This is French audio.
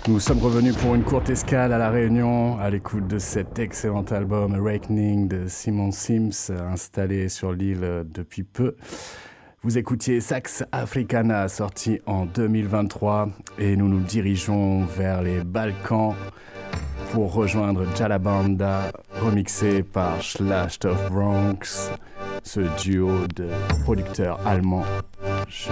Nous sommes revenus pour une courte escale à La Réunion, à l'écoute de cet excellent album Awakening de Simon Sims, installé sur l'île depuis peu. Vous écoutiez Sax Africana, sorti en 2023, et nous nous dirigeons vers les Balkans pour rejoindre Jalabanda, remixé par Schlacht of Bronx, ce duo de producteurs allemands